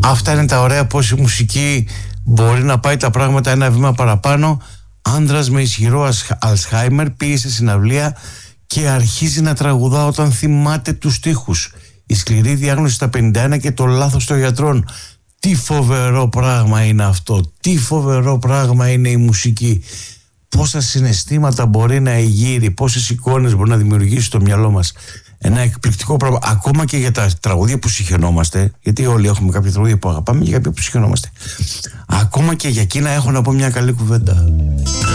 Αυτά είναι τα ωραία, πως η μουσική μπορεί να πάει τα πράγματα ένα βήμα παραπάνω. Άντρας με ισχυρό Αλσχάιμερ πήγε σε συναυλία και αρχίζει να τραγουδά όταν θυμάται τους στίχους. Η σκληρή διάγνωση στα 51 και το λάθος των γιατρών. Τι φοβερό πράγμα είναι αυτό. Τι φοβερό πράγμα είναι η μουσική. Πόσα συναισθήματα μπορεί να εγείρει, πόσες εικόνες μπορεί να δημιουργήσει στο μυαλό μας. Ένα εκπληκτικό πράγμα. Ακόμα και για τα τραγούδια που συγχαινόμαστε, γιατί όλοι έχουμε κάποια τραγούδια που αγαπάμε και κάποια που συγχαινόμαστε. Ακόμα και για εκείνα έχω να πω μια καλή κουβέντα.